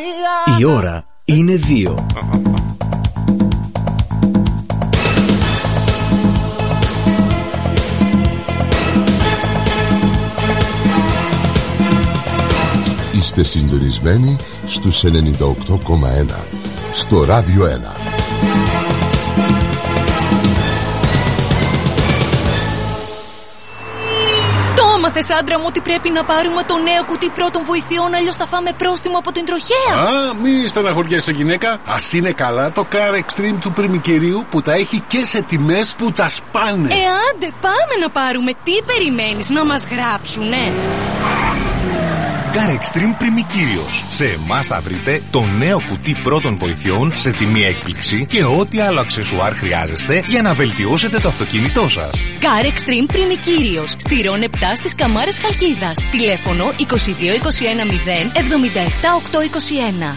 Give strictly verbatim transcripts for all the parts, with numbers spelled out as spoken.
Η ώρα είναι δύο. Είστε συντονισμένοι στους ενενήντα οκτώ κόμμα ένα στο Ράδιο ένα. Μάθες, άντρα μου, ότι πρέπει να πάρουμε το νέο κουτί πρώτων βοηθειών, αλλιώς θα φάμε πρόστιμο από την τροχέα. Α, μη στεναχωριέσαι, γυναίκα. Ας είναι καλά το Car Extreme του Πριμικερίου που τα έχει και σε τιμές που τα σπάνε. Ε, άντε, πάμε να πάρουμε. Τι περιμένεις, να μας γράψουνε? Car Extreme Πριμικύριος. Σε εμάς θα βρείτε το νέο κουτί πρώτων βοηθειών σε τιμή έκπληξη και ό,τι άλλο αξεσουάρ χρειάζεστε για να βελτιώσετε το αυτοκίνητό σας. Car Extreme Πριμικύριος. Στη Ρον επτά στις Καμάρες Χαλκίδας. Τηλέφωνο είκοσι δύο είκοσι ένα μηδέν εβδομήντα επτά οκτακόσια είκοσι ένα.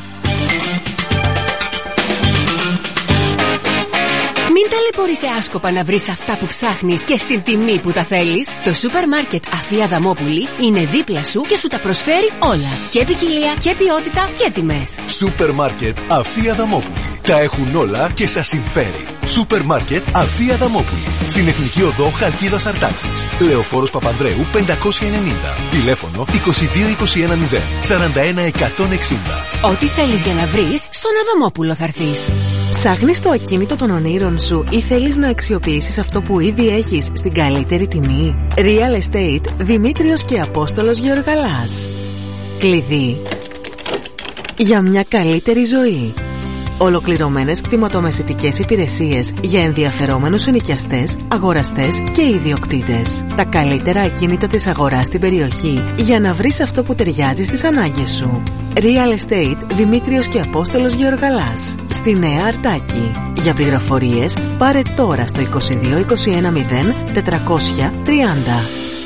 Μην ταλαιπωρείσαι άσκοπα να βρεις αυτά που ψάχνεις και στην τιμή που τα θέλεις. Το σούπερ μάρκετ Αφία Δαμόπουλη είναι δίπλα σου και σου τα προσφέρει όλα. Και ποικιλία και ποιότητα και τιμές. Σούπερ μάρκετ Αφία Δαμόπουλη. Τα έχουν όλα και σας συμφέρει. Σούπερ μάρκετ Αφία Δαμόπουλη. Στην Εθνική Οδό Χαλκίδας Αρτάκης. Λεωφόρος Παπανδρέου πεντακόσια ενενήντα. Τηλέφωνο είκοσι δύο είκοσι ένα μηδέν σαράντα ένα εκατόν εξήντα. Ό,τι θέλεις για να βρεις, στον Αδαμόπουλο θα έρθεις. Ψάχνεις το ακίνητο των ονείρων σου ή θέλεις να αξιοποιήσεις αυτό που ήδη έχεις στην καλύτερη τιμή? Real Estate Δημήτριος και Απόστολος Γεωργαλάς. Κλειδί για μια καλύτερη ζωή. Ολοκληρωμένες κτηματομεσητικές υπηρεσίες για ενδιαφερόμενους ενοικιαστές, αγοραστές και ιδιοκτήτες. Τα καλύτερα ακίνητα της αγοράς στην περιοχή για να βρεις αυτό που ταιριάζει στις ανάγκες σου. Real Estate Δημήτριος και Απόστολος Γεωργαλάς. Στη Νέα Αρτάκη. Για πληροφορίες πάρε τώρα στο είκοσι δύο είκοσι ένα μηδέν τετρακόσια τριάντα.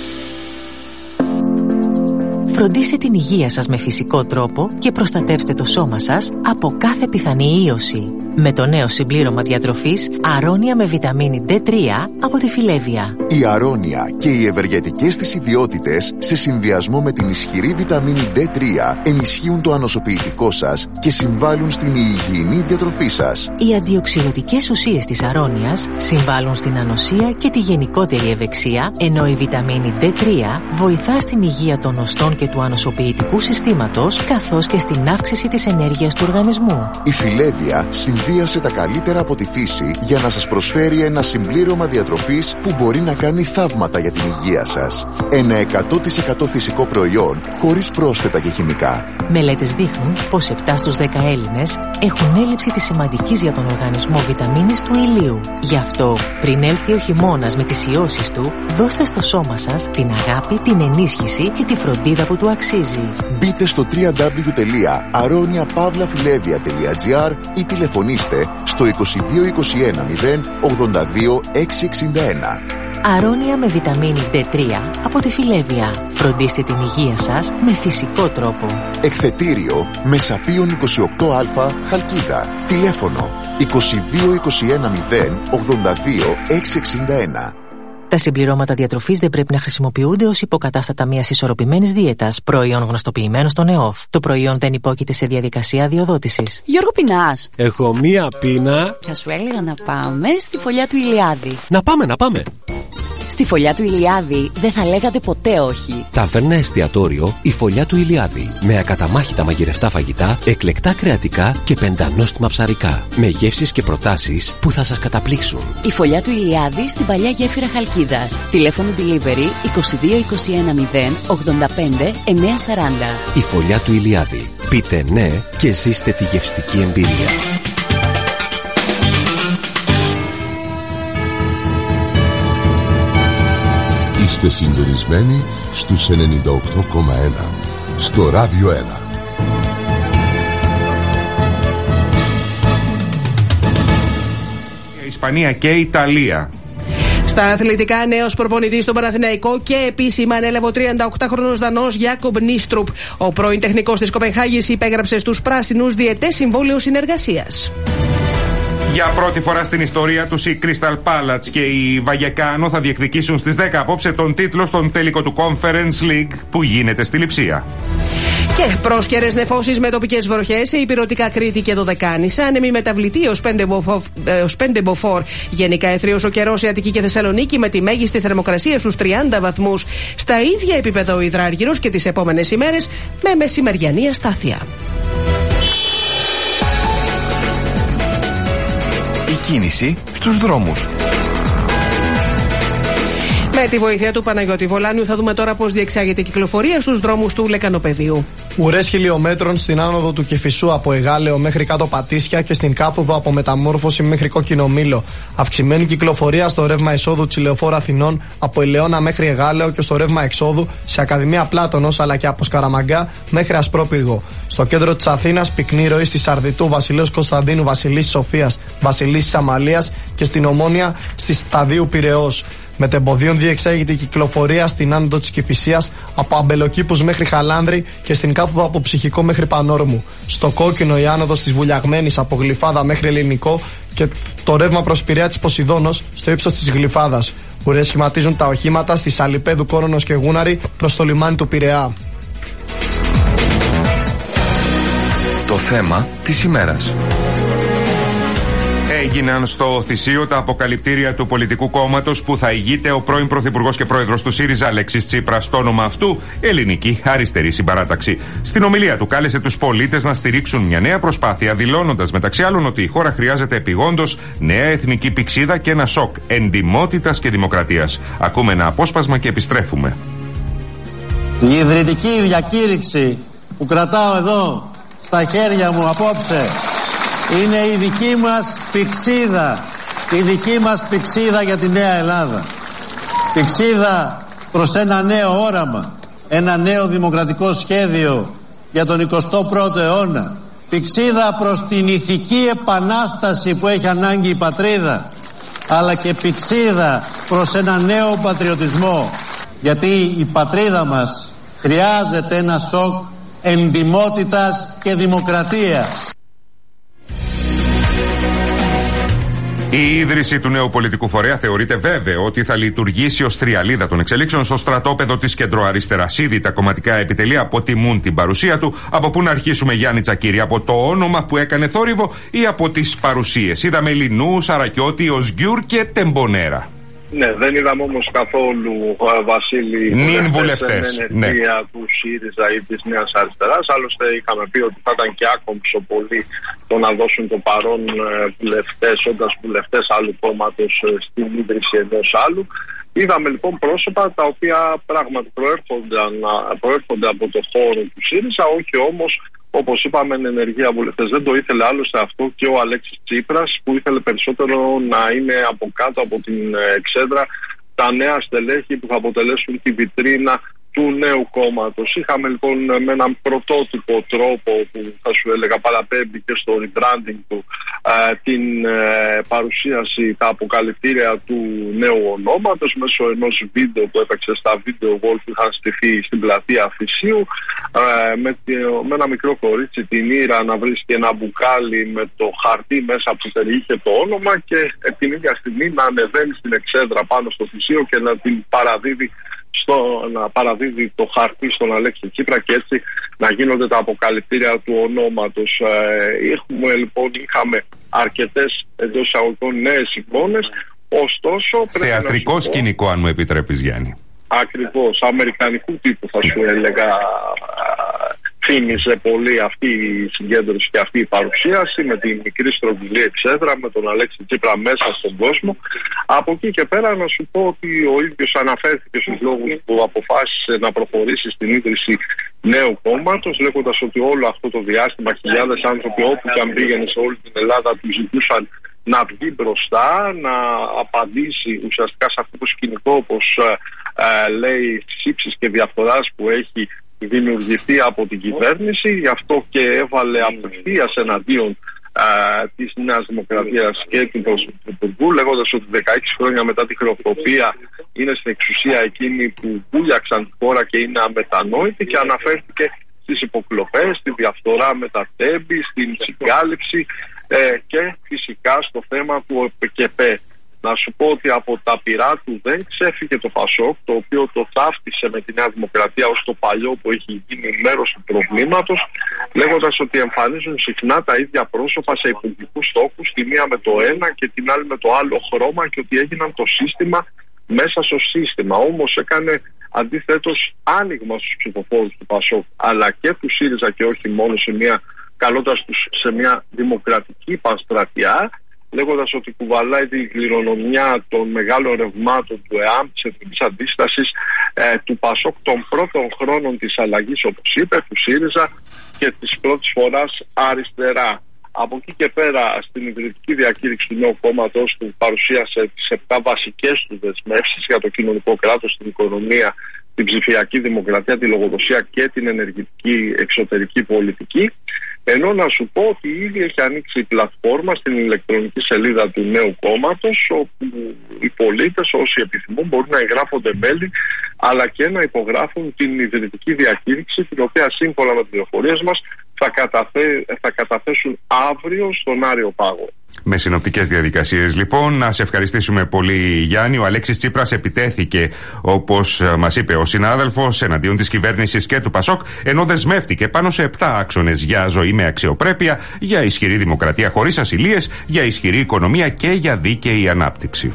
Φροντίστε την υγεία σας με φυσικό τρόπο και προστατεύστε το σώμα σας από κάθε πιθανή ίωση. Με το νέο συμπλήρωμα διατροφής Αρώνια με βιταμίνη ντι τρία από τη Φιλέβια. Η Αρώνια και οι ευεργετικές της ιδιότητες σε συνδυασμό με την ισχυρή βιταμίνη ντι τρία ενισχύουν το ανοσοποιητικό σας και συμβάλλουν στην υγιεινή διατροφή σας. Οι αντιοξυδοτικές ουσίες της Αρώνιας συμβάλλουν στην ανοσία και τη γενικότερη ευεξία, ενώ η βιταμίνη ντι τρία βοηθά στην υγεία των οστών και του ανοσοποιητικού συστήματος, καθώς και στην αύξηση της ενέργειας του οργανισμού. Η Φιλέβια συνδύασε τα καλύτερα από τη φύση για να σας προσφέρει ένα συμπλήρωμα διατροφής που μπορεί να κάνει θαύματα για την υγεία σας. Ένα εκατό τοις εκατό φυσικό προϊόν χωρίς πρόσθετα και χημικά. Μελέτες δείχνουν πως επτά στους δέκα Έλληνες έχουν έλλειψη της σημαντικής για τον οργανισμό βιταμίνης του ηλίου. Γι' αυτό, πριν έλθει ο χειμώνας με τις ιώσεις του, δώστε στο σώμα σας την αγάπη, την ενίσχυση και τη φροντίδα που του αξίζει. Μπείτε στο double-u double-u double-u τελεία aronia pavla filevia τελεία gr ή τηλεφωνήστε στο είκοσι δύο είκοσι ένα μηδέν ογδόντα δύο εξακόσια εξήντα ένα. Αρώνια με βιταμίνη ντι τρία από τη Φιλέβια. Φροντίστε την υγεία σας με φυσικό τρόπο. Εκθετήριο Μεσαπίων είκοσι οκτώ Α Χαλκίδα. Τηλέφωνο είκοσι δύο είκοσι ένα μηδέν ογδόντα δύο εξακόσια εξήντα ένα. Τα συμπληρώματα διατροφής δεν πρέπει να χρησιμοποιούνται ως υποκατάστατα μιας ισορροπημένης δίαιτας, προϊόν γνωστοποιημένο στον ΕΟΦ. Το προϊόν δεν υπόκειται σε διαδικασία αδειοδότησης. Γιώργο, πεινάς? Έχω μία πείνα. Θα σου έλεγα να πάμε στη φωλιά του Ηλιάδη. Να πάμε, να πάμε. Στη φωλιά του Ηλιάδη δεν θα λέγατε ποτέ όχι. Ταβέρνα εστιατόριο η φωλιά του Ηλιάδη. Με ακαταμάχητα μαγειρευτά φαγητά, εκλεκτά κρεατικά και πεντανόστιμα ψαρικά. Με γεύσεις και προτάσεις που θα σας καταπλήξουν. Η φωλιά του Ηλιάδη στην παλιά γέφυρα Χαλκίδας. Τηλέφωνο delivery είκοσι δύο είκοσι ένα μηδέν ογδόντα πέντε εννιακόσια σαράντα. Η φωλιά του Ηλιάδη. Πείτε ναι και ζήστε τη γευστική εμπειρία. Είστε συντονισμένοι στους ενενήντα οκτώ κόμμα ένα στο Ράδιο ένα. Η Ισπανία και η Ιταλία. Στα αθλητικά, νέος προπονητής στον Παναθηναϊκό και επίσημα ανέλαβε ο τριάντα οκτάχρονος Δανός Γιάκομπ Νίστρουπ. Ο πρώην τεχνικός της Κοπενχάγης υπέγραψε στους πράσινους διετές συμβόλαιο συνεργασίας. Για πρώτη φορά στην ιστορία τους οι Crystal Palace και οι Βαγεκάνο θα διεκδικήσουν στις δέκα απόψε τον τίτλο στον τελικό του Conference League που γίνεται στη Λειψία. Και πρόσκαιρες νεφώσεις με τοπικές βροχές σε υπηρετικά Κρήτη και Δωδεκάνησα. Άνεμη μεταβλητή ως πέντε μποφόρ. Γενικά αιθρίος ο καιρός σε Αττική και Θεσσαλονίκη με τη μέγιστη θερμοκρασία στους τριάντα βαθμούς. Στα ίδια επίπεδα ο υδράργυρος και τις επόμενες ημέρες με μεσημεριανή αστάθεια. Η κίνηση στους δρόμους. Με τη βοήθεια του Παναγιώτη Βολάνιου θα δούμε τώρα πώς διεξάγεται η κυκλοφορία στους δρόμους του Λεκανοπεδίου. Ουρές χιλιόμετρων στην άνοδο του Κηφισού από Εγάλεο μέχρι κάτω Πατήσια και στην κάθοδο από Μεταμόρφωση μέχρι Κόκκινο Μήλο. Αυξημένη κυκλοφορία στο ρεύμα εισόδου της Λεωφόρου Αθηνών από Ηλεώνα μέχρι Εγάλεο και στο ρεύμα εξόδου σε Ακαδημία Πλάτωνος αλλά και από Σκαραμαγκά μέχρι Ασπρόπυργο. Στο κέντρο της Αθήνας πυκνή ροή στη Σαρδιτού, Βασιλέως Κωνσταντίνου, Βασιλίσσης Σοφίας, Βασιλίσσης Αμαλίας και στην Ομόνια στη Σταδίου Πειραιώς. Μετεμποδίων διεξάγεται η κυκλοφορία στην άνοδο της Κηφισίας από Αμπελοκήπους μέχρι Χαλάνδρη και στην κάθοδο από Ψυχικό μέχρι Πανόρμου. Στο Κόκκινο η άνοδος της Βουλιαγμένης από Γλυφάδα μέχρι Ελληνικό και το ρεύμα προς Πειραιά της Ποσειδώνος στο ύψος της Γλυφάδας. Ουρές σχηματίζουν τα οχήματα στη Σαλιπέδου, Κόρονος και Γούναρη προς το λιμάνι του Πειραιά. Το θέμα της ημέρας. Έγιναν στο Θησίο τα αποκαλυπτήρια του πολιτικού κόμματος που θα ηγείται ο πρώην Πρωθυπουργός και Πρόεδρος του ΣΥΡΙΖΑ Αλέξης Τσίπρας. Στο όνομα αυτού, Ελληνική Αριστερή Συμπαράταξη. Στην ομιλία του κάλεσε τους πολίτες να στηρίξουν μια νέα προσπάθεια, δηλώνοντας μεταξύ άλλων ότι η χώρα χρειάζεται επιγόντως νέα εθνική πηξίδα και ένα σοκ εντιμότητας και δημοκρατίας. Ακούμε ένα απόσπασμα και επιστρέφουμε. Η ιδρυτική διακήρυξη που κρατάω εδώ στα χέρια μου απόψε είναι η δική μας πηξίδα, η δική μας πηξίδα για τη Νέα Ελλάδα. Πηξίδα προς ένα νέο όραμα, ένα νέο δημοκρατικό σχέδιο για τον εικοστό πρώτο αιώνα. Πηξίδα προς την ηθική επανάσταση που έχει ανάγκη η πατρίδα, αλλά και πηξίδα προς ένα νέο πατριωτισμό, γιατί η πατρίδα μας χρειάζεται ένα σοκ εντιμότητας και δημοκρατίας. Η ίδρυση του νέου πολιτικού φορέα θεωρείται βέβαιο ότι θα λειτουργήσει ως τριαλίδα των εξελίξεων στο στρατόπεδο της κεντροαριστεράς. Ήδη τα κομματικά επιτελεία αποτιμούν την παρουσία του. Από πού να αρχίσουμε, Γιάννη Τσακύρη, από το όνομα που έκανε θόρυβο ή από τις παρουσίες? Είδαμε Λινού, Σαρακιώτη, Οσγιούρ και Τεμπονέρα. Ναι, δεν είδαμε όμως καθόλου, Βασίλη, νυν βουλευτές ναι. του ΣΥΡΙΖΑ ή της Νέας Αριστεράς. Άλλωστε είχαμε πει ότι θα ήταν και άκομψο πολύ το να δώσουν το παρόν βουλευτές, όντας βουλευτές άλλου κόμματος στην ίδρυση ενός άλλου. Είδαμε λοιπόν πρόσωπα τα οποία πράγματι προέρχονται από το χώρο του ΣΥΡΙΖΑ, όχι όμως, όπως είπαμε, είναι ενεργεία βουλευτές. Δεν το ήθελε άλλωστε αυτό και ο Αλέξης Τσίπρας, που ήθελε περισσότερο να είναι από κάτω από την εξέδρα τα νέα στελέχη που θα αποτελέσουν τη βιτρίνα του νέου κόμματος. Είχαμε λοιπόν με έναν πρωτότυπο τρόπο που θα σου έλεγα παραπέμπει και στο rebranding του ε, την ε, παρουσίαση, τα αποκαλυπτήρια του νέου ονόματος μέσω ενός βίντεο που έπαιξε στα video wall που είχαν στηθεί στην πλατεία Θησίου, ε, με, με ένα μικρό κορίτσι την Ήρα να βρίσκει ένα μπουκάλι με το χαρτί μέσα που περιείχε το όνομα και ε, την ίδια στιγμή να ανεβαίνει στην εξέδρα πάνω στο Θησίο και να την παραδίδει Στο, να παραδίδει το χαρτί στον Αλέξη Τσίπρα και έτσι να γίνονται τα αποκαλυπτήρια του ονόματος. Ε, έχουμε, λοιπόν, είχαμε αρκετές εντός εισαγωγικών νέες εικόνες, ωστόσο... Θεατρικό να σκηνικό, αν μου επιτρέπεις, Γιάννη. Ακριβώς, αμερικανικού τύπου θα σου έλεγα. Θύμιζε πολύ αυτή η συγκέντρωση και αυτή η παρουσίαση με τη μικρή στρογγυλή εξέδρα, με τον Αλέξη Τσίπρα μέσα στον κόσμο. Από εκεί και πέρα να σου πω ότι ο ίδιος αναφέρθηκε στους λόγους που αποφάσισε να προχωρήσει στην ίδρυση νέου κόμματος, λέγοντας ότι όλο αυτό το διάστημα χιλιάδες άνθρωποι όπου και αν πήγαινε σε όλη την Ελλάδα του ζητούσαν να βγει μπροστά, να απαντήσει ουσιαστικά σε αυτό το σκηνικό, όπως ε, ε, λέει, στις ύψεις και διαφθοράς που έχει δημιουργηθεί από την κυβέρνηση. Γι' αυτό και έβαλε απευθείας εναντίον α, της Νέας Δημοκρατίας και του Πρωθυπουργού, λέγοντας ότι δεκαέξι χρόνια μετά τη χρεοκοπία είναι στην εξουσία εκείνοι που βούλιαξαν τη χώρα και είναι αμετανόητοι, και αναφέρθηκε στις υποκλοπές, στη διαφθορά με τα τέμπη, στην συγκάλυψη ε, και φυσικά στο θέμα του ΟΠΚΕΠΕ. Να σου πω ότι από τα πυρά του δεν ξέφυγε το Πασόκ, το οποίο το ταύτισε με τη Νέα Δημοκρατία ως το παλιό που έχει γίνει μέρος του προβλήματος, λέγοντας ότι εμφανίζουν συχνά τα ίδια πρόσωπα σε υπουργικούς στόχους, τη μία με το ένα και την άλλη με το άλλο χρώμα, και ότι έγιναν το σύστημα μέσα στο σύστημα. Όμως έκανε αντιθέτως άνοιγμα στους ψηφοφόρους του Πασόκ αλλά και του ΣΥΡΙΖΑ, και όχι μόνο, σε μια, καλώντας τους σε μια δημοκρατική πανστρατιά, λέγοντας ότι κουβαλάει την κληρονομιά των μεγάλων ρευμάτων του ΕΑΜ, της Εθνικής Αντίστασης, ε, του Πασόκ των πρώτων χρόνων της αλλαγής, όπως είπε, του ΣΥΡΙΖΑ και της πρώτης φοράς αριστερά. Από εκεί και πέρα, στην ιδρυτική διακήρυξη του νέου κόμματος του παρουσίασε τις επτά βασικές του δεσμεύσεις για το κοινωνικό κράτος, την οικονομία, την ψηφιακή δημοκρατία, τη λογοδοσία και την ενεργητική εξωτερική πολιτική. Ενώ να σου πω ότι ήδη έχει ανοίξει η πλατφόρμα στην ηλεκτρονική σελίδα του νέου κόμματος, όπου οι πολίτες όσοι επιθυμούν μπορούν να εγγράφονται μέλη αλλά και να υπογράφουν την ιδρυτική διακήρυξη, την οποία σύμφωνα με τις πληροφορίες μας θα, καταθέ, θα καταθέσουν αύριο στον Άριο Πάγο. Με συνοπτικές διαδικασίες λοιπόν. Να σε ευχαριστήσουμε πολύ, Γιάννη. Ο Αλέξης Τσίπρας επιτέθηκε, όπως μας είπε ο συνάδελφος, εναντίον της κυβέρνησης και του Πασόκ, ενώ δεσμεύτηκε πάνω σε επτά άξονες για ζωή με αξιοπρέπεια, για ισχυρή δημοκρατία χωρίς ασυλίες, για ισχυρή οικονομία και για δίκαιη ανάπτυξη.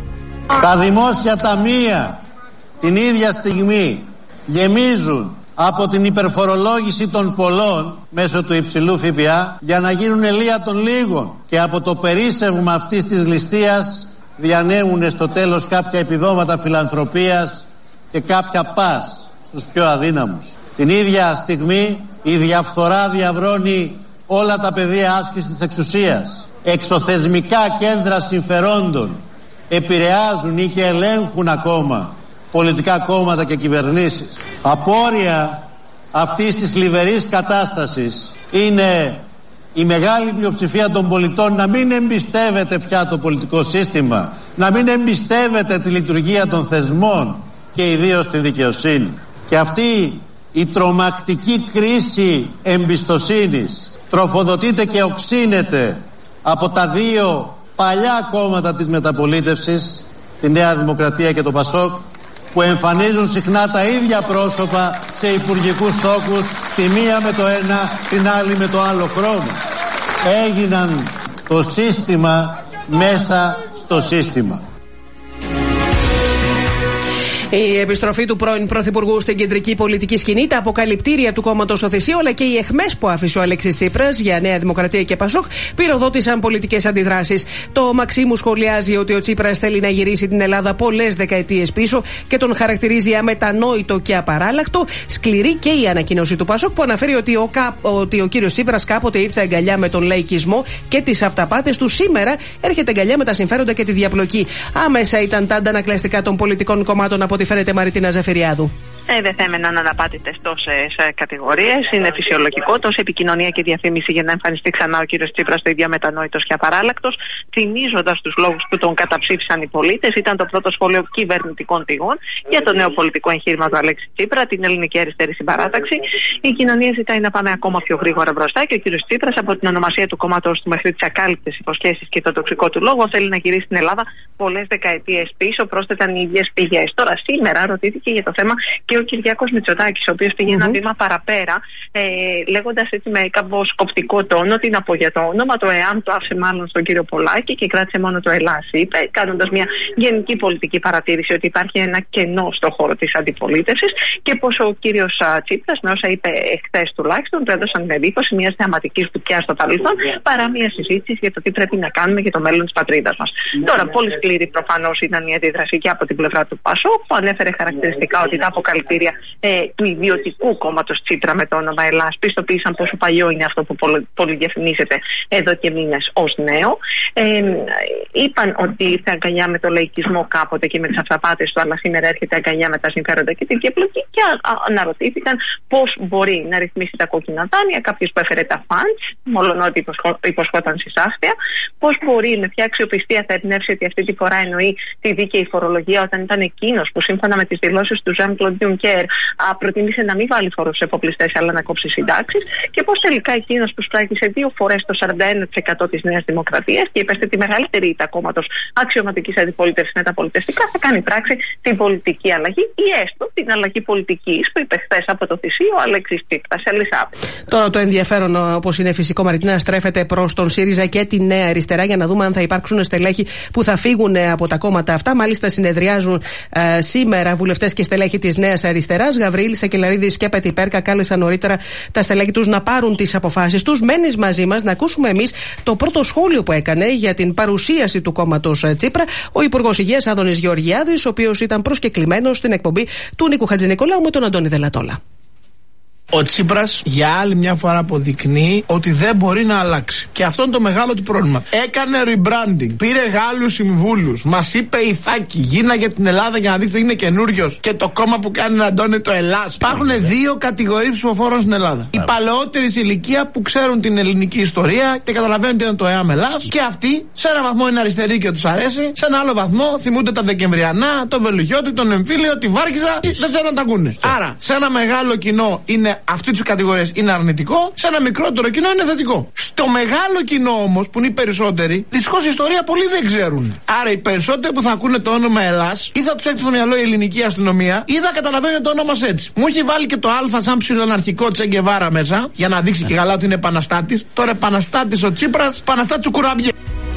Τα δημόσια ταμεία την ίδια στιγμή γεμίζουν από την υπερφορολόγηση των πολλών μέσω του υψηλού ΦΠΑ για να γίνουν ελεία των λίγων, και από το περίσσευμα αυτής της ληστείας διανέμουν στο τέλος κάποια επιδόματα φιλανθρωπίας και κάποια πας στους πιο αδύναμους. Την ίδια στιγμή η διαφθορά διαβρώνει όλα τα πεδία άσκησης της εξουσίας. Εξωθεσμικά κέντρα συμφερόντων επηρεάζουν ή και ελέγχουν ακόμα πολιτικά κόμματα και κυβερνήσεις. Απόρρια αυτής της θλιβερής κατάστασης είναι η μεγάλη πλειοψηφία των πολιτών να μην εμπιστεύεται πια το πολιτικό σύστημα, να μην εμπιστεύεται τη λειτουργία των θεσμών και ιδίως τη δικαιοσύνη. Και αυτή η τρομακτική κρίση εμπιστοσύνης τροφοδοτείται και οξύνεται από τα δύο παλιά κόμματα της μεταπολίτευσης, τη Νέα Δημοκρατία και το Πασόκ, που εμφανίζουν συχνά τα ίδια πρόσωπα σε υπουργικούς στόχους, τη μία με το ένα, την άλλη με το άλλο χρώμα. Έγιναν το σύστημα μέσα στο σύστημα. Η επιστροφή του πρώην Πρωθυπουργού στην κεντρική πολιτική σκηνή, τα αποκαλυπτήρια του κόμματος Οθεσίου αλλά και οι αιχμές που άφησε ο Αλέξης Τσίπρας για Νέα Δημοκρατία και Πασόκ πυροδότησαν πολιτικές αντιδράσεις. Το Μαξίμου σχολιάζει ότι ο Τσίπρας θέλει να γυρίσει την Ελλάδα πολλές δεκαετίες πίσω και τον χαρακτηρίζει αμετανόητο και απαράλλαχτο. Σκληρή και η ανακοίνωση του Πασόκ που αναφέρει ότι ο, ότι ο κύριος Τσίπρας κάποτε ήρθε αγκαλιά με τον λαϊκισμό και τις αυταπάτες του. Σήμερα έρχεται αγκαλιά με τα συμφέροντα και τη διαπλοκή. Άμεσα ήταν τα αντανακλαστικά των πολιτικών κομμάτων από ό,τι φαίνεται, Μαριτίνα Ζαφυριάδου. Ε, δεν θα έμεναν αναπάτητες τόσες κατηγορίες. Είναι φυσιολογικό τόσο επικοινωνία και διαφήμιση για να εμφανιστεί ξανά ο κύριος Τσίπρας το ίδιο αμετανόητος και απαράλλακτος, θυμίζοντας τους λόγους που τον καταψήφισαν οι πολίτες. Ήταν το πρώτο σχόλιο κυβερνητικών πηγών για το νέο πολιτικό εγχείρημα του Αλέξη Τσίπρα, την ελληνική αριστερή συμπαράταξη. Η κοινωνία ζητάει να πάμε ακόμα πιο γρήγορα μπροστά και ο κύριος Τσίπρας, από την ονομασία του κόμματος του μέχρι τις ακάλυπτες υποσχέσεις και το τοξικό του λόγο, θέλει να γυρίσει την Ελλάδα πολλές δεκαετίες πίσω. Πρόσθεταν οι ίδιες πηγές. Τώρα, σήμερα ρωτήθηκε για το θέμα και ο Κυριάκος Μητσοτάκης, ο οποίος πήγε mm-hmm. ένα βήμα παραπέρα, ε, λέγοντας έτσι με κάπως σκοπτικό τόνο την από για το όνομα. Το ΕΑΜ το άφησε μάλλον στον κύριο Πολάκη και κράτησε μόνο το ΕΛΑΣ, είπε, κάνοντας μια γενική πολιτική παρατήρηση ότι υπάρχει ένα κενό στο χώρο της αντιπολίτευσης και πως ο κύριος Τσίπρας, με όσα είπε εχθές τουλάχιστον, του έδωσαν την εντύπωση μιας θεαματικής φωτιάς στο παρελθόν παρά μια συζήτηση για το τι πρέπει να κάνουμε για το μέλλον της πατρίδας μας. Mm-hmm. Τώρα, πολύ σκληρή προφανώς ήταν η αντίδραση και από την πλευρά του Πασόκ, που ανέφερε χαρακτηριστικά ότι τα αποκαλυπτήρια ε, του ιδιωτικού κόμματος Τσίπρα με το όνομα Ελλάς πιστοποίησαν πόσο παλιό είναι αυτό που πολυδιαφημίζεται εδώ και μήνες ως νέο. Ε, είπαν ότι ήρθε αγκαλιά με το λαϊκισμό κάποτε και με τις αυταπάτες του, αλλά σήμερα έρχεται αγκαλιά με τα συμφέροντα και την διαπλοκή, και αναρωτήθηκαν πώς μπορεί να ρυθμίσει τα κόκκινα δάνεια, κάποιος που έφερε τα φαντς, μόλον ότι υποσχό, υποσχόταν συσάφτεια, πώς μπορεί με ποια αξιοπιστία θα εμπνεύσει ότι αυτή τη φορά εννοεί τη δίκαιη φορολογία, όταν ήταν εκείνος που σύμφωνα με τις δηλώσεις του Jean-Claude Γιουνκέρ προτίμησε να μην βάλει φόρο στους εφοπλιστές αλλά να κόψει συντάξεις, και πώς τελικά εκείνος που σπράγγισε δύο φορές το σαράντα ένα τοις εκατό της Νέας Δημοκρατίας και υπέστη τη μεγαλύτερη ήττα κόμματος αξιωματικής αντιπολίτευσης με τα πολιτευτικά, θα κάνει πράξη την πολιτική αλλαγή ή έστω την αλλαγή πολιτικής που είπε χθες από το θυσίο ο Αλέξης Τσίπρας. Ελισάβετ. Τώρα το ενδιαφέρον, όπως είναι φυσικό, Μαριτίνα, στρέφεται προς τον ΣΥΡΙΖΑ και τη Νέα Αριστερά για να δούμε αν θα υπάρξουν στελέχη που θα φύγουν από τα κόμματα αυτά. Μάλιστα, συνεδριάζουν ε, σήμερα βουλευτές και στελέχη της Νέας Αριστεράς. Γαβρίλη, Σακελαρίδης και Πέτη Πέρκα κάλεσαν νωρίτερα τα στελέχη τους να πάρουν τις αποφάσεις τους. Μένεις μαζί μας να ακούσουμε εμείς το πρώτο σχόλιο που έκανε για την παρουσίαση του κόμματος Τσίπρα ο Υπουργός Υγείας Άδωνης Γεωργιάδης, ο οποίος ήταν προσκεκλημένος στην εκπομπή του Νίκου Χατζηνικολάου με τον Αντώνη Δελατόλα. Ο Τσίπρας για άλλη μια φορά αποδεικνύει ότι δεν μπορεί να αλλάξει. Και αυτό είναι το μεγάλο του πρόβλημα. Έκανε rebranding, πήρε Γάλλους συμβούλους, μας είπε Ιθάκη, γίναγε την Ελλάδα για να δείξει ότι είναι καινούριος και το κόμμα που κάνει να Αντώνη το Ελλάς. Υπάρχουν δύο κατηγορίες ψηφοφόρων στην Ελλάδα. Οι παλαιότεροι σε ηλικία που ξέρουν την ελληνική ιστορία και καταλαβαίνουν τι είναι το ΕΑΜ Ελλάς, και αυτοί σε ένα βαθμό είναι αριστεροί και τους αρέσει, σε ένα άλλο βαθμό θυμούνται τα Δεκεμβριανά, το Βελουχιώτη, τον Εμφύλιο, τη Βάρκιζα, δεν θέλουν να τα ακούνε. Άρα σε ένα μεγάλο κοινό είναι αυτή τη κατηγορία είναι αρνητικό, σε ένα μικρότερο κοινό είναι θετικό. Στο μεγάλο κοινό όμως, που είναι οι περισσότεροι, δυστυχώς η ιστορία πολλοί δεν ξέρουν. Άρα οι περισσότεροι που θα ακούνε το όνομα Ελλάς, ή θα τους έρθει στο μυαλό η ελληνική αστυνομία, ή θα καταλαβαίνουν το όνομα μας έτσι. Μου έχει βάλει και το Α σαν ψιλοαναρχικό Τσεγκεβάρα μέσα, για να δείξει και καλά ότι είναι επαναστάτης. Τώρα επαναστάτης ο Τσίπρας, επαναστάτης του Κουραμπιέ.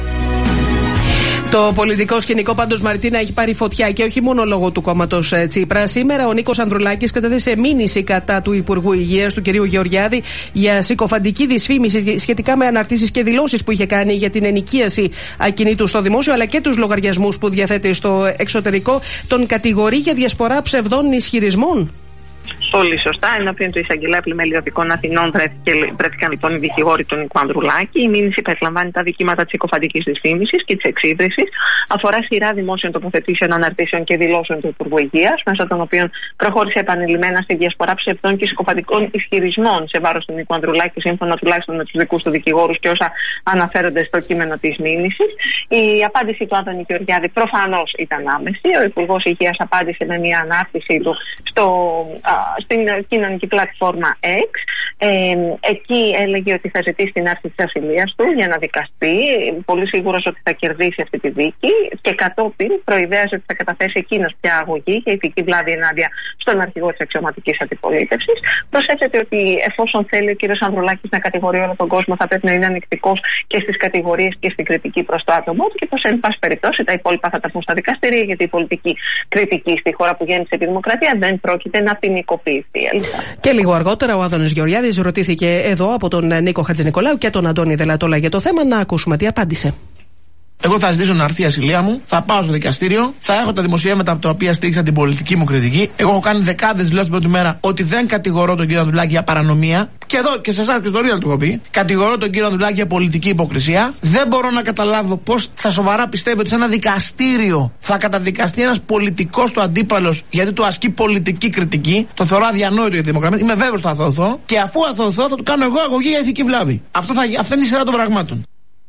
Το πολιτικό σκηνικό πάντως, Μαρτίνα, έχει πάρει φωτιά και όχι μόνο λόγω του κόμματος Τσίπρα. Σήμερα ο Νίκος Ανδρουλάκης κατέθεσε μήνυση κατά του Υπουργού Υγείας, του κ. Γεωργιάδη, για συκοφαντική δυσφήμιση σχετικά με αναρτήσεις και δηλώσεις που είχε κάνει για την ενοικίαση ακινήτου στο δημόσιο, αλλά και τους λογαριασμούς που διαθέτει στο εξωτερικό. Τον κατηγορεί για διασπορά ψευδών ισχυρισμών. Πολύ σωστά. Ενώπιον του εισαγγελέα πλημελιωτικών Αθηνών βρέθηκαν λοιπόν οι δικηγόροι του Νίκου Ανδρουλάκη. Η μήνυση περιλαμβάνει τα δικήματα της συκοφαντικής δυσφήμισης και της εξίδρυσης. Αφορά σειρά δημόσιων τοποθετήσεων, αναρτήσεων και δηλώσεων του Υπουργού Υγείας, μέσω των οποίων προχώρησε επανειλημμένα στη διασπορά ψευδών και συκοφαντικών ισχυρισμών σε βάρος του Νίκου Ανδρουλάκη, σύμφωνα τουλάχιστον με τους δικούς του δικηγόρους και όσα αναφέρονται στο κείμενο της μήνυσης. Η απάντηση του Άδωνη Γεωργιάδη προφανώς ήταν άμεση. Ο Υπουργός Υγείας απάντησε με μια ανάρτηση του στο. στην κοινωνική πλατφόρμα X. Ε, εκεί έλεγε ότι θα ζητήσει την άρση της ασυλίας του για να δικαστεί. Πολύ σίγουρος ότι θα κερδίσει αυτή τη δίκη, και κατόπιν προειδέαζε ότι θα καταθέσει εκείνος πια αγωγή για ηθική βλάβη ενάντια στον αρχηγό της αξιωματικής αντιπολίτευσης. Προσέθεται ότι εφόσον θέλει ο κ. Ανδρουλάκης να κατηγορεί όλο τον κόσμο, θα πρέπει να είναι ανεκτικός και στις κατηγορίες και στην κριτική προς το άτομό του, και πως εν πάση περιπτώσει τα υπόλοιπα θα τα πούν στα δικαστήρια, γιατί η πολιτική κριτική στη χώρα που γέννησε τη δημοκρατία δεν πρόκειται να ποινικοποιηθεί. Και λίγο αργότερα ο Άδωνης Γεωργιάδης ρωτήθηκε εδώ από τον Νίκο Χατζηνικολάου και τον Αντώνη Δελατόλα για το θέμα. Να ακούσουμε τι απάντησε. Εγώ θα ζητήσω να έρθει η ασυλία μου, θα πάω στο δικαστήριο, θα έχω τα δημοσιεύματα από τα οποία στήριξα την πολιτική μου κριτική. Εγώ έχω κάνει δεκάδες δηλώσεις την πρώτη μέρα ότι δεν κατηγορώ τον κύριο Ανδρουλάκη για παρανομία. Και εδώ και σε εσάς και στο Real του έχω πει. Κατηγορώ τον κύριο Ανδρουλάκη για πολιτική υποκρισία. Δεν μπορώ να καταλάβω πώς θα σοβαρά πιστεύω ότι σε ένα δικαστήριο θα καταδικαστεί ένας πολιτικός του αντίπαλος γιατί του ασκεί πολιτική κριτική. Το θεωρώ αδιανόητο για τη δημοκρατία. Είμαι βέβαιος ότι θα αθωωθώ. Και αφού αθωωθώ θα του κάνω εγώ αγωγή για ηθική βλάβη. Αυτό θα, αυτή είναι η σειρά των πραγμάτων.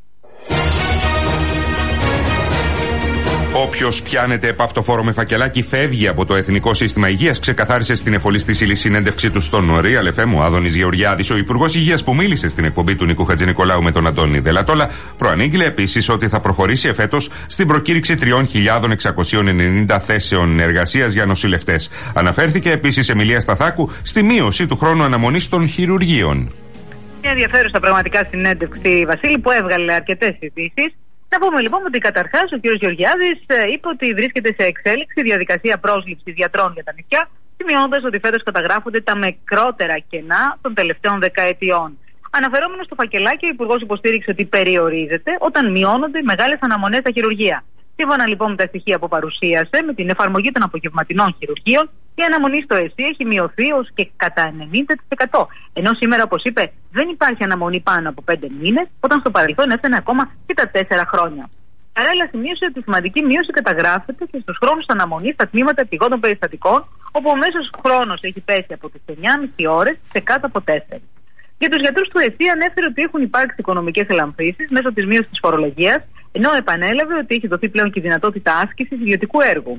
Όποιος πιάνεται επ' αυτοφόρο με φακελάκι φεύγει από το Εθνικό Σύστημα Υγείας, ξεκαθάρισε στην εφολής ύλη συνέντευξή του στον Real εφ εμ ο Άδωνης Γεωργιάδης. Ο Υπουργός Υγείας που μίλησε στην εκπομπή του Νίκου Χατζηνικολάου με τον Αντώνη Δελατόλα προανήγγειλε επίσης ότι θα προχωρήσει εφέτος στην προκήρυξη τρεις χιλιάδες εξακόσιες ενενήντα θέσεων εργασίας για νοσηλευτές. Αναφέρθηκε επίσης σε Εμιλία Σταθάκου στη μείωση του χρόνου αναμονής των χειρουργείων. Μια ενδιαφέρουσα πραγματικά συνέντευξη, Βασίλη, που έβγαλε αρκετές ειδήσεις. Να πούμε λοιπόν ότι καταρχάς ο κ. Γεωργιάδης είπε ότι βρίσκεται σε εξέλιξη διαδικασία πρόσληψης γιατρών για τα νησιά, σημειώνοντας ότι φέτος καταγράφονται τα μικρότερα κενά των τελευταίων δεκαετιών. Αναφερόμενος στο φακελάκι, ο Υπουργός υποστήριξε ότι περιορίζεται όταν μειώνονται οι μεγάλες αναμονές στα χειρουργεία. Σύμφωνα λοιπόν με τα στοιχεία που παρουσίασε, με την εφαρμογή των απογευματινών χειρουργείων, η αναμονή στο ΕΣΥ έχει μειωθεί ως και κατά ενενήντα τοις εκατό. Ενώ σήμερα, όπως είπε, δεν υπάρχει αναμονή πάνω από πέντε μήνες, όταν στο παρελθόν έφτανε ακόμα και τα τέσσερα χρόνια. Παράλληλα, σημείωσε ότι η σημαντική μείωση καταγράφεται και στους χρόνους αναμονής στα τμήματα επιγόντων περιστατικών, όπου ο μέσος χρόνος έχει πέσει από τις εννιά και μισή ώρες σε κάτω από τέσσερα. Για τους γιατρούς του ΕΣΥ ανέφερε ότι έχουν υπάρξει οικονομικές ελαμφρύσεις μέσω της μείωσης της φορολογίας, ενώ επανέλαβε ότι έχει δοθεί πλέον και η δυνατότητα άσκησης ιδιωτικού έργου.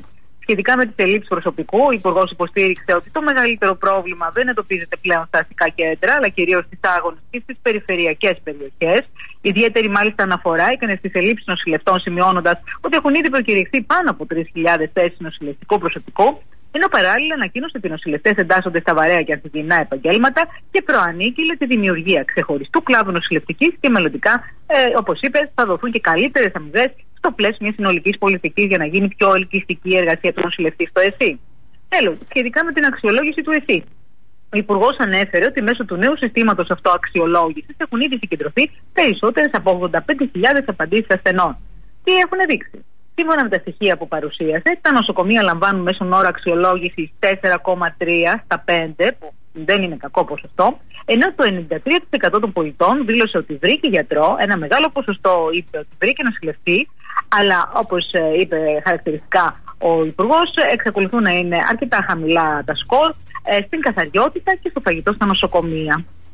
Σχετικά με τις ελλείψεις προσωπικού, ο Υπουργός υποστήριξε ότι το μεγαλύτερο πρόβλημα δεν εντοπίζεται πλέον στα αστικά κέντρα, αλλά κυρίως στις άγονες και στις περιφερειακές περιοχές. Ιδιαίτερη μάλιστα αναφορά έκανε στις ελλείψεις νοσηλευτών, σημειώνοντας ότι έχουν ήδη προκηρυχθεί πάνω από τρεις χιλιάδες θέσεις νοσηλευτικού προσωπικού, ενώ παράλληλα ανακοίνωσε ότι οι νοσηλευτές εντάσσονται στα βαρέα και ανθυγιεινά επαγγέλματα και προανήγγειλε τη δημιουργία ξεχωριστού κλάδου νοσηλευτικής και μελλοντικά, ε, όπως είπε, θα δοθούν και καλύτερες αμοιβές στο πλαίσιο μιας συνολικής πολιτικής για να γίνει πιο ελκυστική η εργασία του νοσηλευτή στο ΕΣΥ. Τέλος, σχετικά με την αξιολόγηση του ΕΣΥ. Ο Υπουργός ανέφερε ότι μέσω του νέου συστήματος αυτοαξιολόγησης έχουν ήδη συγκεντρωθεί περισσότερες από ογδόντα πέντε χιλιάδες απαντήσεις ασθενών. Τι έχουν δείξει? Σύμφωνα με τα στοιχεία που παρουσίασε, τα νοσοκομεία λαμβάνουν μέσον όρο αξιολόγηση τέσσερα κόμμα τρία στα πέντε, που δεν είναι κακό ποσοστό, ενώ το ενενήντα τρία τοις εκατό των πολιτών δήλωσε ότι βρήκε γιατρό, ένα μεγάλο ποσοστό είπε ότι βρήκε νοσηλευτή, αλλά όπως είπε χαρακτηριστικά ο Υπουργός, εξακολουθούν να είναι αρκετά χαμηλά τα σκορ στην καθαριότητα και στο φαγητό στα νοσοκομεία.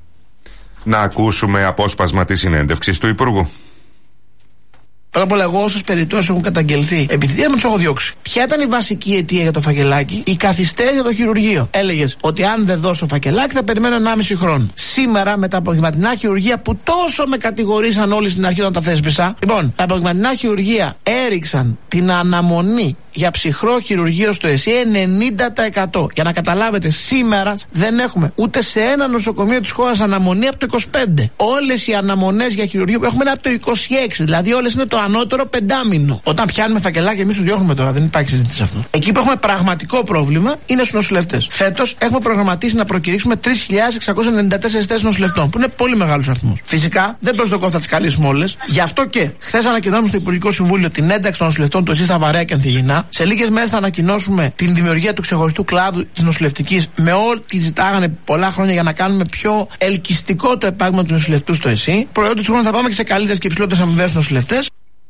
Να ακούσουμε απόσπασμα της συνέντευξης του Υπουργού. Πρώτα απ' όλα, εγώ όσες περιπτώσεις έχουν καταγγελθεί, επειδή δεν του έχω διώξει. Ποια ήταν η βασική αιτία για το φακελάκι? Η καθυστέρηση για το χειρουργείο. Έλεγες ότι αν δεν δώσω φακελάκι θα περιμένω ενάμιση χρόνο. Σήμερα με τα απογευματινά χειρουργεία που τόσο με κατηγορήσαν όλοι στην αρχή όταν τα θέσπισα. Λοιπόν, τα απογευματινά χειρουργεία έριξαν την αναμονή για ψυχρό χειρουργείο στο ΕΣΥ ενενήντα τοις εκατό. Για να καταλάβετε, σήμερα δεν έχουμε ούτε σε ένα νοσοκομείο της χώρας αναμονή από το είκοσι πέντε. Όλες οι αναμονές για χειρουργείο που έχουμε είναι από το είκοσι έξι. Δηλαδή όλες είναι το ανώτερο πεντάμινο. Όταν πιάνουμε φακελάκια, εμείς τους διώχνουμε τώρα, δεν υπάρχει συζήτηση αυτό. Εκεί που έχουμε πραγματικό πρόβλημα είναι στους νοσηλευτές. Φέτος έχουμε προγραμματίσει να προκηρύξουμε τρεις χιλιάδες εξακόσιες ενενήντα τέσσερις θέσεις νοσηλευτών, που είναι πολύ μεγάλους αριθμούς. Φυσικά δεν προσδοκώ θα τις καλύψουμε όλες. Γι' αυτό και χθες ανακοινώσαμε στο Υπουργικό Συμβούλιο την ένταξη των νοσηλευτών του ΕΣΥ στα βαρέα και ανθυγιεινά. Σε λίγες μέρες θα ανακοινώσουμε την δημιουργία του ξεχωριστού κλάδου της νοσηλευτικής με ό,τι ζητάγανε πολλά χρόνια για να κάνουμε πιο ελκυστικό το επάγγελμα του νοσηλευτού στο ΕΣΥ. Προϊόντων του χρόνου θα πάμε και σε καλύτερες και υψηλότερες αμοιβές στους νοσηλευτές.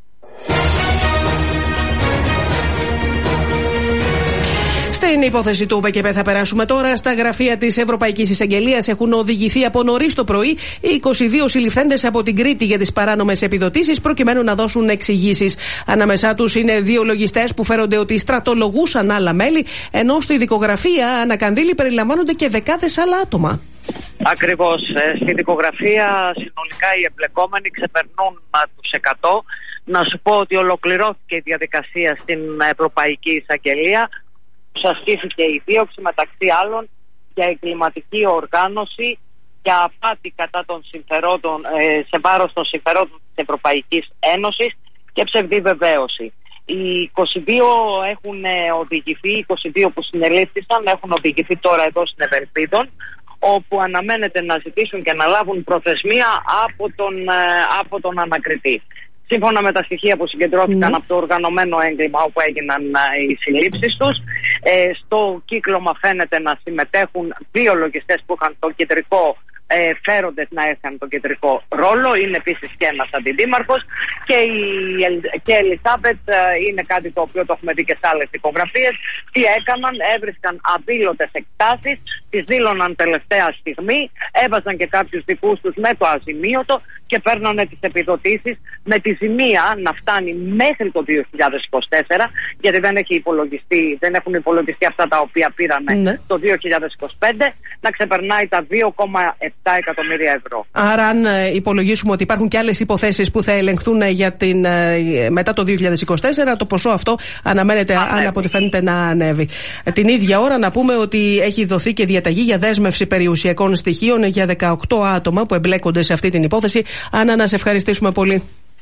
Στην υπόθεση του ΟΠΕΚΕΠΕ θα περάσουμε τώρα. Στα γραφεία της Ευρωπαϊκής Εισαγγελίας έχουν οδηγηθεί από νωρίς το πρωί οι είκοσι δύο συλληφθέντες από την Κρήτη για τις παράνομες επιδοτήσεις, προκειμένου να δώσουν εξηγήσεις. Ανάμεσά τους είναι δύο λογιστές που φέρονται ότι στρατολογούσαν άλλα μέλη, ενώ στη δικογραφία ανακανδύλει περιλαμβάνονται και δεκάδες άλλα άτομα. Ακριβώς. Στη δικογραφία συνολικά οι εμπλεκόμενοι ξεπερνούν τους εκατό. Να σου πω ότι ολοκληρώθηκε η διαδικασία στην Ευρωπαϊκή Εισαγγελία. Ασκήθηκε η δίωξη μεταξύ άλλων για εγκληματική οργάνωση, για απάτη κατά των συμφερόντων, σε βάρος των συμφερόντων της Ευρωπαϊκής Ένωσης και ψευδή βεβαίωση. Οι είκοσι δύο έχουν οδηγηθεί, οι είκοσι δύο που συνελήφθησαν έχουν οδηγηθεί τώρα εδώ στην Ευελπίδων, όπου αναμένεται να ζητήσουν και να λάβουν προθεσμία από τον, από τον ανακριτή. Σύμφωνα με τα στοιχεία που συγκεντρώθηκαν mm. από το οργανωμένο έγκλημα όπου έγιναν οι συλλήψεις τους, ε, στο κύκλωμα φαίνεται να συμμετέχουν δύο λογιστές που είχαν το κεντρικό, ε, φέροντες να είχαν τον κεντρικό ρόλο. Είναι επίσης και ένας αντιδήμαρχος και η και Ελισάβετ ε, είναι κάτι το οποίο το έχουμε δει και σε άλλες δικογραφίες. Τι έκαναν? Έβρισκαν αδήλωτες εκτάσεις, τις δήλωναν τελευταία στιγμή, έβαζαν και κάποιους δικούς τους με το αζημίωτο και παίρνανε τις επιδοτήσεις με τη ζημία να φτάνει μέχρι το δύο χιλιάδες είκοσι τέσσερα, γιατί δεν, έχει υπολογιστεί, δεν έχουν υπολογιστεί αυτά τα οποία πήραμε ναι. το δύο χιλιάδες είκοσι πέντε, να ξεπερνάει τα δύο κόμμα επτά εκατομμύρια ευρώ. Άρα αν υπολογίσουμε ότι υπάρχουν και άλλες υποθέσεις που θα ελεγχθούν για την, μετά το δύο χιλιάδες είκοσι τέσσερα, το ποσό αυτό αναμένεται, ανέβη. αν από ό,τι φαίνεται, να ανέβει. Την ίδια ώρα να πούμε ότι έχει δοθεί και διαταγή για δέσμευση περιουσιακών στοιχείων για δεκαοκτώ άτομα που εμπλέκονται σε αυτή την υπόθεση. Άννα, να σε ευχαριστήσουμε πολύ.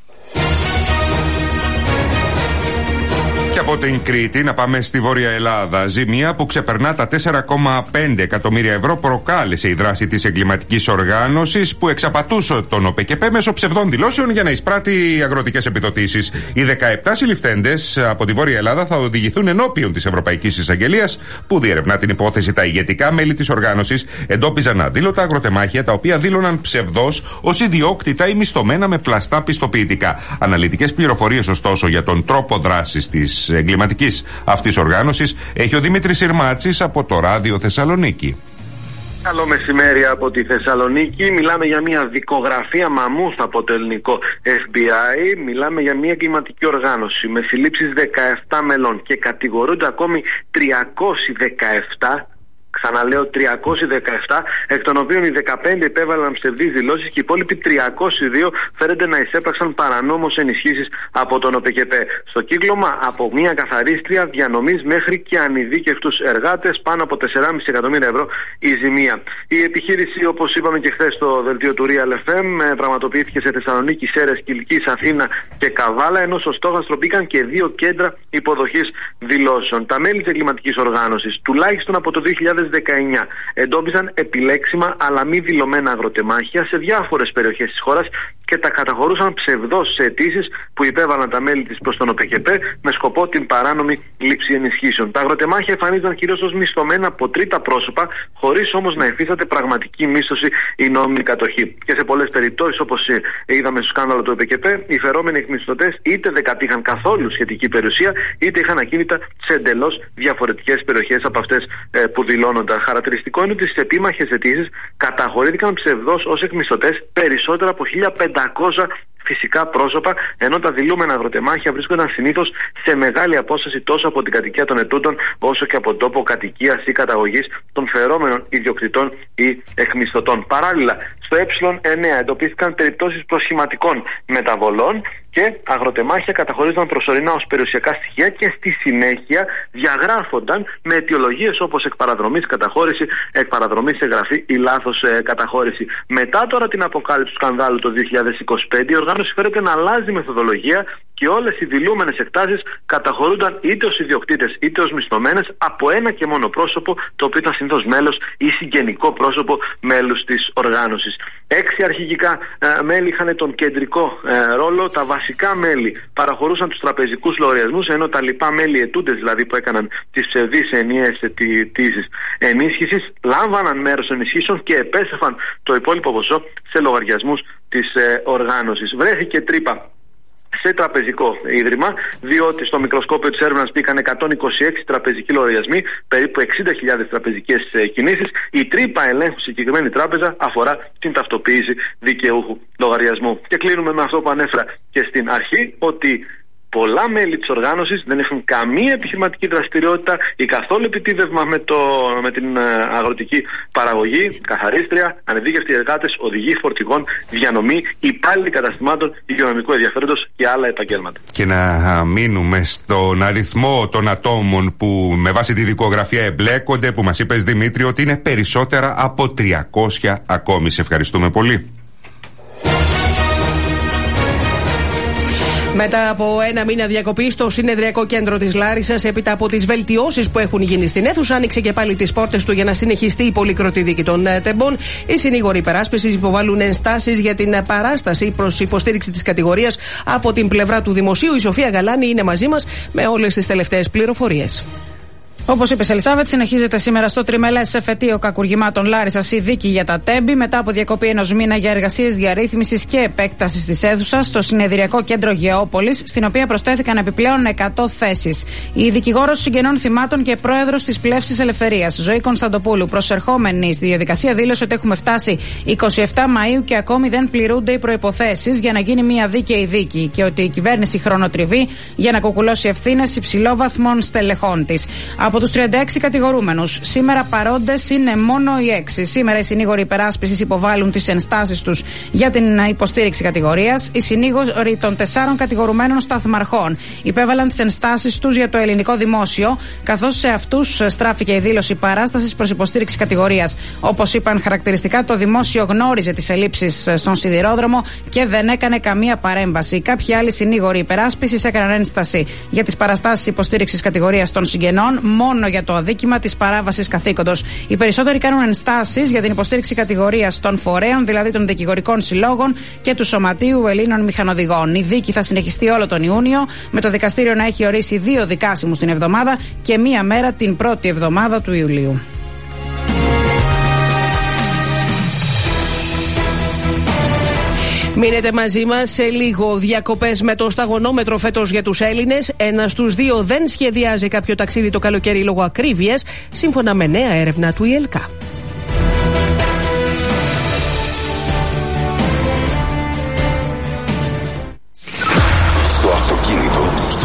Και από την Κρήτη να πάμε στη Βόρεια Ελλάδα. Ζημία που ξεπερνά τα τέσσερα κόμμα πέντε εκατομμύρια ευρώ προκάλεσε η δράση της εγκληματικής οργάνωσης που εξαπατούσε τον ΟΠΕΚΕΠΕ μέσω ψευδών δηλώσεων για να εισπράττει αγροτικές επιδοτήσεις. Οι δεκαεπτά συλληφθέντες από τη Βόρεια Ελλάδα θα οδηγηθούν ενώπιον της Ευρωπαϊκής Εισαγγελίας που διερευνά την υπόθεση. Τα ηγετικά μέλη της οργάνωσης εντόπιζαν αδήλωτα αγροτεμάχια τα οποία δήλωναν ψευδώς ως ιδιόκτητα ή μισθωμένα με πλαστά πιστοποιητικά. Αναλυτικές πληροφορίες ωστόσο για τον τρόπο δράσης της εγκληματικής αυτής οργάνωσης έχει ο Δημήτρης Συρμάτσης από το Ράδιο Θεσσαλονίκη. Καλό μεσημέρι από τη Θεσσαλονίκη. Μιλάμε για μια δικογραφία μαμούθ από το ελληνικό εφ μπι άι. Μιλάμε για μια εγκληματική οργάνωση με συλλήψεις δεκαεπτά μελών και κατηγορούνται ακόμη τριακόσιοι δεκαεπτά. Ξαναλέω τριακόσιοι δεκαεπτά, εκ των οποίων οι δεκαπέντε υπέβαλαν ψευδείς δηλώσεις και οι υπόλοιποι τριακόσιοι δύο φέρονται να εισέπραξαν παρανόμως ενισχύσεις από τον ΟΠΕΚΕΠΕ. Στο κύκλωμα από μια καθαρίστρια διανομής μέχρι και ανειδίκευτους εργάτες, πάνω από τέσσερα κόμμα πέντε εκατομμύρια ευρώ η ζημία. Η επιχείρηση, όπως είπαμε και χθες στο δελτίο του Real εφ εμ, πραγματοποιήθηκε σε Θεσσαλονίκη, Σέρρες, Κιλκής, Αθήνα και Καβάλα, ενώ στο στόχαστρο μπήκαν και δύο κέντρα υποδοχής δηλώσεων. Τα μέλη της εγκληματικής οργάνωσης, τουλάχιστον από το δύο χιλιάδες δεκαεννιά, εντόπισαν επιλέξιμα αλλά μη δηλωμένα αγροτεμάχια σε διάφορες περιοχές της χώρας και τα καταχωρούσαν ψευδώς σε αιτήσεις που υπέβαλαν τα μέλη της προς τον ΟΠΕΚΕΠΕ με σκοπό την παράνομη λήψη ενισχύσεων. Τα αγροτεμάχια εμφανίζονταν κυρίως ως μισθωμένα από τρίτα πρόσωπα, χωρίς όμως να υφίσταται πραγματική μίσθωση ή νόμιμη κατοχή. Και σε πολλές περιπτώσεις, όπως είδαμε στο σκάνδαλο του ΟΠΕΚΕΠΕ, οι φερόμενοι εκμισθωτές είτε δεν κατήχαν καθόλου σχετική περιουσία, είτε είχαν ακίνητα σε εντελώς διαφορετικές περιοχές από αυτές ε, που δηλώνονταν. Χαρακτηριστικό είναι ότι στις επίμαχες αιτήσεις καταχωρήθηκαν ψευδώς ως εκμισθωτές περισσότερα από χίλια πεντακόσια φυσικά πρόσωπα, ενώ τα δηλούμενα αγροτεμάχια βρίσκονταν συνήθως σε μεγάλη απόσταση τόσο από την κατοικία των ετούντων όσο και από τον τόπο κατοικίας ή καταγωγής των φερόμενων ιδιοκτητών ή εκμισθωτών. Παράλληλα, στο ε εννέα εντοπίστηκαν περιπτώσεις προσχηματικών μεταβολών και αγροτεμάχια καταχωρίζονταν προσωρινά ως περιουσιακά στοιχεία και στη συνέχεια διαγράφονταν με αιτιολογίες όπως εκ παραδρομής καταχώρηση, εκ παραδρομής εγγραφή ή λάθος ε, καταχώρηση. Μετά τώρα την αποκάλυψη του σκανδάλου το δύο χιλιάδες είκοσι πέντε, η οργάνωση φέρεται να αλλάζει μεθοδολογία και όλες οι δηλούμενες εκτάσεις καταχωρούνταν είτε ως ιδιοκτήτες είτε ως μισθωμένες από ένα και μόνο πρόσωπο, το οποίο ήταν συνήθως μέλος ή συγγενικό πρόσωπο μέλους της οργάνωσης. Έξι αρχηγικά ε, μέλη είχαν τον κεντρικό ε, ρόλο. Τα βασικά μέλη παραχωρούσαν τους τραπεζικούς λογαριασμούς, ενώ τα λοιπά μέλη, ετούντες δηλαδή που έκαναν τις ψευδείς ενιαίες αιτήσεις ενίσχυσης, λάμβαναν μέρος ενισχύσεων και επέστρεφαν το υπόλοιπο ποσό σε λογαριασμούς της ε, οργάνωσης. Βρέθηκε τρύπα σε τραπεζικό ίδρυμα, διότι στο μικροσκόπιο της έρευνας μπήκαν εκατόν είκοσι έξι τραπεζικοί λογαριασμοί, περίπου εξήντα χιλιάδες τραπεζικές κινήσεις. Η τρύπα ελέγχου στη συγκεκριμένη τράπεζα αφορά την ταυτοποίηση δικαιούχου λογαριασμού. Και κλείνουμε με αυτό που ανέφερα και στην αρχή, ότι πολλά μέλη της οργάνωσης δεν έχουν καμία επιχειρηματική δραστηριότητα ή καθόλου επιτίδευμα με, το, με την αγροτική παραγωγή, καθαρίστρια, ανειδίκευτοι εργάτες, οδηγοί φορτηγών, διανομή, υπάλληλοι καταστημάτων υγειονομικού ενδιαφέροντος και άλλα επαγγέλματα. Και να μείνουμε στον αριθμό των ατόμων που με βάση τη δικογραφία εμπλέκονται, που μας είπες Δημήτρη ότι είναι περισσότερα από τριακόσια ακόμη. Σε ευχαριστούμε πολύ. Μετά από ένα μήνα διακοπή στο συνεδριακό κέντρο της Λάρισσας, έπειτα από τις βελτιώσεις που έχουν γίνει στην αίθουσα, άνοιξε και πάλι τις πόρτες του για να συνεχιστεί η πολύκροτη δίκη των τεμπών. Οι συνήγοροι υπεράσπισης υποβάλλουν ενστάσεις για την παράσταση προς υποστήριξη της κατηγορίας από την πλευρά του Δημοσίου. Η Σοφία Γαλάνη είναι μαζί μας με όλες τις τελευταίες πληροφορίες. Όπως είπε Ελισάβετ, συνεχίζεται σήμερα στο τριμελές εφετείο κακουργημάτων Λάρισσας η δίκη για τα τέμπη, μετά από διακοπή ενός μήνα για εργασίες διαρρύθμισης και επέκτασης της αίθουσας στο συνεδριακό κέντρο Γεώπολης, στην οποία προσθέθηκαν επιπλέον εκατό θέσεις. Η δικηγόρος συγγενών θυμάτων και πρόεδρος της Πλεύσης Ελευθερίας, Ζωή Κωνσταντοπούλου, προσερχόμενη στη διαδικασία, δήλωσε ότι έχουμε φτάσει εικοστή εβδόμη Μαΐου και ακόμη δεν πληρούνται οι προϋποθέσεις για να γίνει μια δίκαιη δίκη και ότι η κυβέρνηση χρονοτριβεί για να κουκουλώσει ευθύνες υψηλόβαθμων στελεχών της. Από τους τριάντα έξι κατηγορούμενους, σήμερα παρόντες είναι μόνο οι έξι. Σήμερα οι συνήγοροι υπεράσπισης υποβάλλουν τις ενστάσεις τους για την υποστήριξη κατηγορίας. Οι συνήγοροι των τεσσάρων κατηγορουμένων σταθμαρχών υπέβαλαν τις ενστάσεις τους για το ελληνικό δημόσιο, καθώς σε αυτούς στράφηκε η δήλωση παράστασης προς υποστήριξη κατηγορίας. Όπως είπαν χαρακτηριστικά, το δημόσιο γνώριζε τις ελλείψεις στον σιδηρόδρομο και δεν έκανε καμία παρέμβαση. Κάποιοι άλλοι συνήγοροι υπεράσπισης έκαναν ένσταση για τις παραστάσεις υποστήριξης κατηγορίας των συγγενών, μόνο για το αδίκημα της παράβασης καθήκοντος. Οι περισσότεροι κάνουν ενστάσεις για την υποστήριξη κατηγορίας των φορέων, δηλαδή των δικηγορικών συλλόγων και του Σωματείου Ελλήνων Μηχανοδηγών. Η δίκη θα συνεχιστεί όλο τον Ιούνιο, με το δικαστήριο να έχει ορίσει δύο δικάσιμους την εβδομάδα και μία μέρα την πρώτη εβδομάδα του Ιουλίου. Μείνετε μαζί μας σε λίγο. Διακοπές με το σταγονόμετρο φέτος για τους Έλληνες. Ένας στους δύο δεν σχεδιάζει κάποιο ταξίδι το καλοκαίρι λόγω ακρίβειας, σύμφωνα με νέα έρευνα του ΙΕΛΚΑ.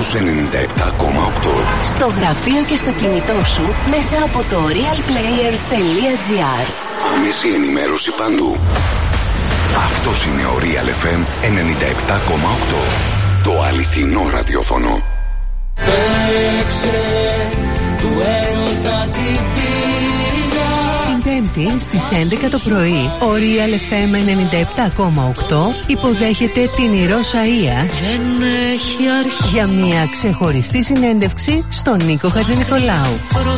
στους ενενήντα επτά κόμμα οκτώ. Στο γραφείο και στο κινητό σου μέσα από το realplayer.gr. Άμεση ενημέρωση παντού. Αυτός είναι ο Real εφ εμ ενενήντα επτά κόμμα οκτώ. Το αληθινό ραδιόφωνο. Παίξε του έρωτα την πύλα. Την Πέμπτη στις έντεκα το πρωί ο Real εφ εμ ενενήντα επτά κόμμα οκτώ υποδέχεται την Ηρώ Σαΐα για μια ξεχωριστή συνέντευξη στον Νίκο Χατζηνικολάου.